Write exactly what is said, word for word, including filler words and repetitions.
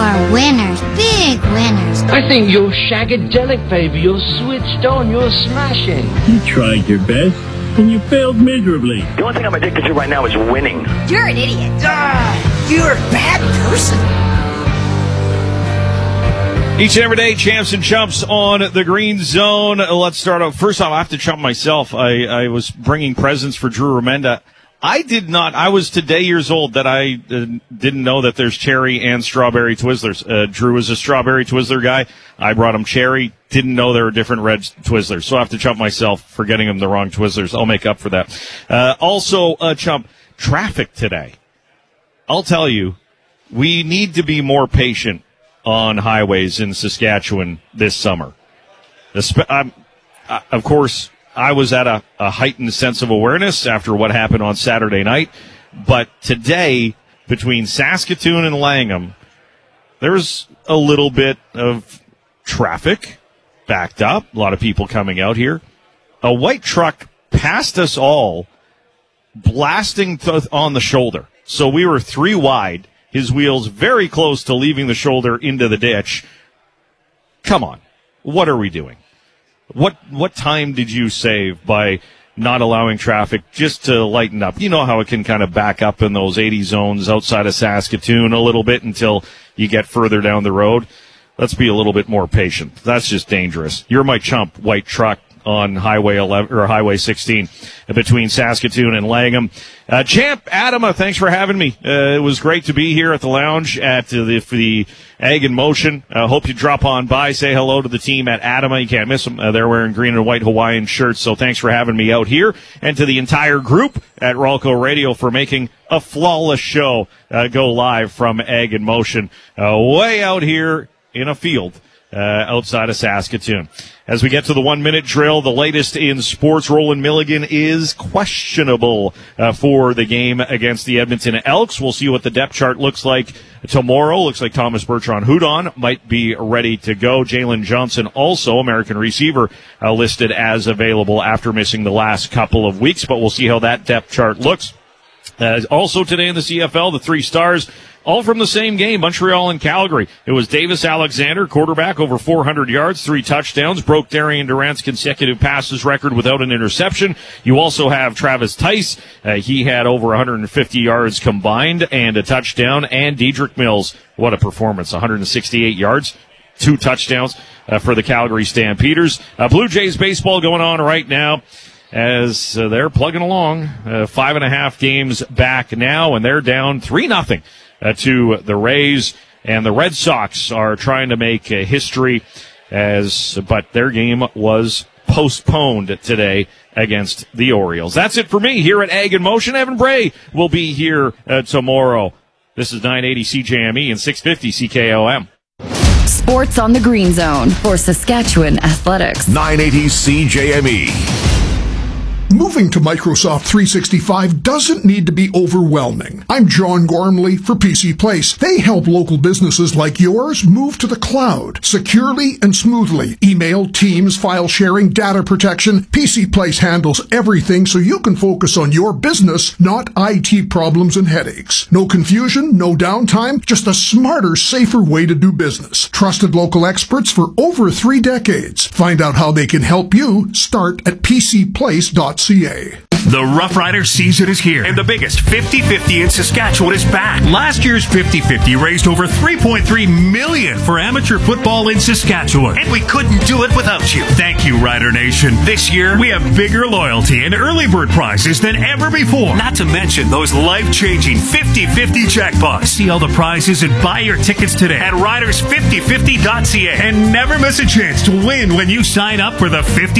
are winners, big winners. I think you're shagadelic, baby. You're switched on. You're smashing. You tried your best, and you failed miserably. The only thing I'm addicted to right now is winning. You're an idiot. Ah, you're a bad person. Each and every day, champs and chumps on the Green Zone. Let's start off. First off, I have to chump myself. I, I was bringing presents for Drew Remenda. I did not. I was today years old that I uh, didn't know that there's cherry and strawberry Twizzlers. Uh, Drew is a strawberry Twizzler guy. I brought him cherry. Didn't know there were different red Twizzlers. So I have to chump myself for getting him the wrong Twizzlers. I'll make up for that. Uh, also, uh, chump, traffic today. I'll tell you, we need to be more patient on highways in Saskatchewan this summer. Um, uh, of course, I was at a, a heightened sense of awareness after what happened on Saturday night. But today, between Saskatoon and Langham, there's a little bit of traffic backed up. A lot of people coming out here. A white truck passed us all, blasting th- on the shoulder. So we were three wide. His wheels very close to leaving the shoulder into the ditch. Come on. What are we doing? What what time did you save by not allowing traffic just to lighten up? You know how it can kind of back up in those eighty zones outside of Saskatoon a little bit until you get further down the road. Let's be a little bit more patient. That's just dangerous. You're my chump, white truck on Highway eleven or Highway sixteen between Saskatoon and Langham. Uh, Champ Adama, thanks for having me. Uh, it was great to be here at the lounge at uh, the, the Ag in Motion. I uh, hope you drop on by, say hello to the team at Adama. You can't miss them. Uh, they're wearing green and white Hawaiian shirts, so thanks for having me out here. And to the entire group at Ralco Radio for making a flawless show uh, go live from Ag in Motion uh, way out here in a field uh, outside of Saskatoon. As we get to the one-minute drill, the latest in sports, Roland Milligan is questionable uh, for the game against the Edmonton Elks. We'll see what the depth chart looks like tomorrow. Looks like Thomas Bertrand-Hudon might be ready to go. Jalen Johnson, also American receiver, uh, listed as available after missing the last couple of weeks, but we'll see how that depth chart looks. Uh, also today in the C F L, the three stars, all from the same game, Montreal and Calgary. It was Davis Alexander, quarterback, over four hundred yards, three touchdowns, broke Darian Durant's consecutive passes record without an interception. You also have Travis Tice. Uh, he had over one hundred fifty yards combined and a touchdown. And Dedrick Mills, what a performance, one hundred sixty-eight yards. Two touchdowns uh, for the Calgary Stampeders. Uh, Blue Jays baseball going on right now as uh, they're plugging along. Uh, five and a half games back now, and they're down three nothing. Uh, to the Rays, and the Red Sox are trying to make uh, history, as but their game was postponed today against the Orioles. That's it for me here at Ag in Motion. Evan Bray will be here uh, tomorrow. This is nine eighty C J M E and six fifty C K O M. Sports on the Green Zone for Saskatchewan Athletics. nine eighty C J M E. Moving to Microsoft three sixty-five doesn't need to be overwhelming. I'm John Gormley for P C Place. They help local businesses like yours move to the cloud securely and smoothly. Email, Teams, file sharing, data protection. P C Place handles everything so you can focus on your business, not I T problems and headaches. No confusion, no downtime, just a smarter, safer way to do business. Trusted local experts for over three decades. Find out how they can help you. Start at p c place dot c a. The Rough Rider season is here, and the biggest fifty fifty in Saskatchewan is back. Last year's fifty fifty raised over three point three million dollars for amateur football in Saskatchewan, and we couldn't do it without you. Thank you, Rider Nation. This year, we have bigger loyalty and early bird prizes than ever before, not to mention those life-changing fifty fifty jackpots. See all the prizes and buy your tickets today at riders fifty fifty dot c a, and never miss a chance to win when you sign up for the fifty